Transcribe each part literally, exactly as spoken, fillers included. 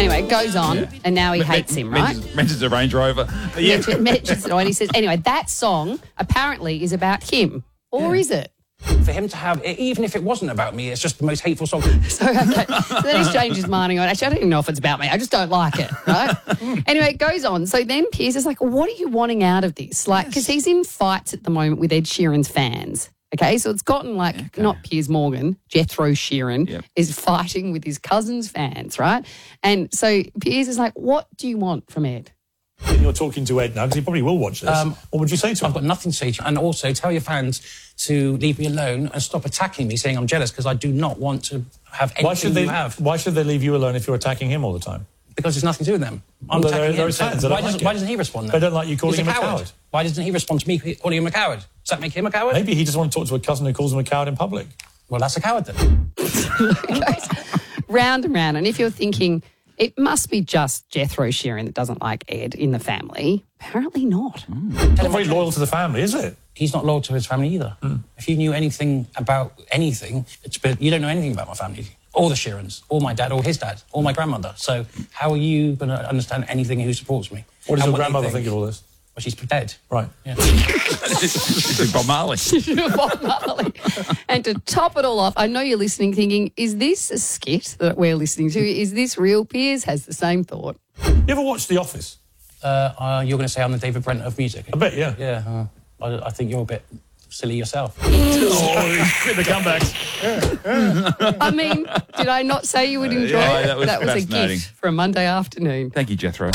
Anyway, it goes on, Yeah. and now he Men- hates him, right? Mentions, mentions a Range Rover. Yeah. Mentions, mentions it, and he says, anyway, that song apparently is about him. Or is it? For him to have, even if it wasn't about me, it's just the most hateful song. So, okay. So then he's changed his mind. On, actually, I don't even know if it's about me. I just don't like it, right? Anyway, it goes on. So then Piers is like, what are you wanting out of this? Like, because he's in fights at the moment with Ed Sheeran's fans. Okay, so it's gotten like, Okay. not Piers Morgan, Jethro Sheeran Yep. is fighting with his cousin's fans, right? And so Piers is like, what do you want from Ed? And you're talking to Ed now, because he probably will watch this. Um, what would you say to him? I've got nothing to say to you. And also tell your fans to leave me alone and stop attacking me, saying I'm jealous, because I do not want to have anything Why should they? you have. Why should they leave you alone if you're attacking him all the time? Because there's nothing to do with them. I'm Well, attacking they're- him. they're so fans, they why, don't doesn't, like it. why doesn't he respond then? They don't like you calling He's him a a coward. coward. Why doesn't he respond to me calling him a coward? Does that make him a coward? Maybe he just wants to talk to a cousin who calls him a coward in public. Well, that's a coward then. Goes round and round. And if you're thinking, it must be just Jethro Sheeran that doesn't like Ed in the family, apparently not. Not very loyal to the family, is it? He's not loyal to his family either. If you knew anything about anything, it's, but you don't know anything about my family. All the Sheerans, all my dad, all his dad, all my grandmother. So how are you going to understand anything who supports me? What does And your they grandmother think of all this? Well, she's dead. Right. Yeah. Bob Marley. Bob Marley. And to top it all off, I know you're listening thinking, is this a skit that we're listening to? Is this real? Piers has the same thought. You ever watch The Office? Uh, uh, you're going to say I'm the David Brent of music? I bet, yeah. Yeah. Uh, I, I think you're a bit silly yourself. Oh, with the comebacks. I mean, did I not say you would enjoy yeah, it? that was a fascinating. gift for a Monday afternoon. Thank you, Jethro.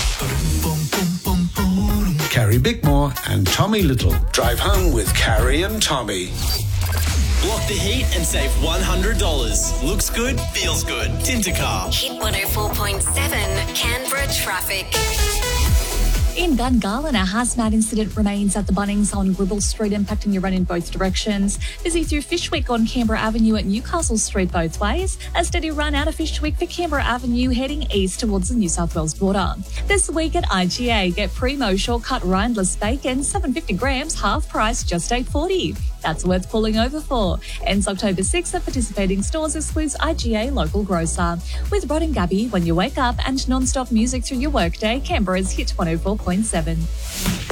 Carrie Bickmore and Tommy Little. Drive home with Carrie and Tommy. Block the heat and save one hundred dollars. Looks good, feels good. Tintercar. Hit one oh four point seven Canberra traffic. In Gungahlin, a hazmat incident remains at the Bunnings on Gribble Street, impacting your run in both directions. Busy through Fishwick on Canberra Avenue at Newcastle Street both ways. A steady run out of Fishwick for Canberra Avenue heading east towards the New South Wales border. This week at I G A, get Primo shortcut rindless bacon, seven hundred fifty grams, half price, just eight forty. That's worth pulling over for. Ends October sixth at participating stores, excludes I G A local grocer. With Rod and Gabby, when you wake up, and non-stop music through your workday, Canberra's Hit one oh four point seven.